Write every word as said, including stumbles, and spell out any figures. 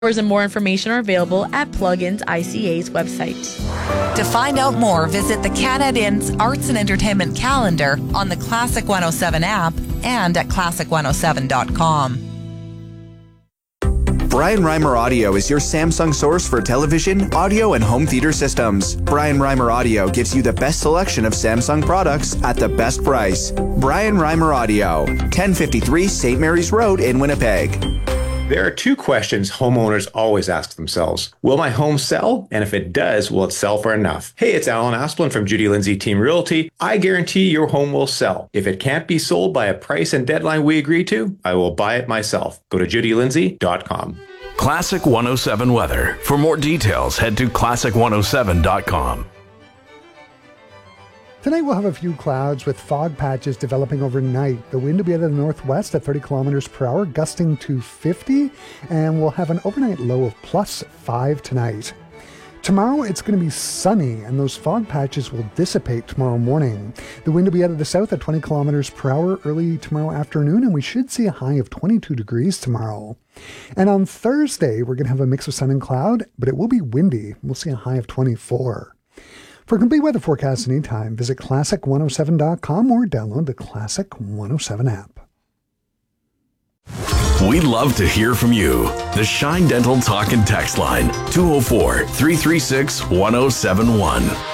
And more information are available at Plugins I C A's website. To find out more, visit the Canadians Arts and Entertainment calendar on the Classic one oh seven app and at classic one oh seven dot com. Brian Reimer Audio is your Samsung source for television, audio, and home theater systems. Brian Reimer Audio gives you the best selection of Samsung products at the best price. Brian Reimer Audio, ten fifty-three Saint Mary's Road in Winnipeg. There are two questions homeowners always ask themselves. Will my home sell? And if it does, will it sell for enough? Hey, it's Alan Asplin from Judy Lindsay Team Realty. I guarantee your home will sell. If it can't be sold by a price and deadline we agree to, I will buy it myself. Go to judy lindsay dot com. Classic one oh seven weather. For more details, head to classic one oh seven dot com. Tonight we'll have a few clouds with fog patches developing overnight. The wind will be out of the northwest at thirty kilometers per hour, gusting to fifty, and we'll have an overnight low of plus five tonight. Tomorrow it's going to be sunny, and those fog patches will dissipate tomorrow morning. The wind will be out of the south at twenty kilometers per hour early tomorrow afternoon, and we should see a high of twenty-two degrees tomorrow. And on Thursday, we're going to have a mix of sun and cloud, but it will be windy. We'll see a high of twenty-four. For complete weather forecasts anytime, visit classic one oh seven dot com or download the Classic one oh seven app. We'd love to hear from you. The Shine Dental Talk and Text line, two oh four, three three six, one oh seven one.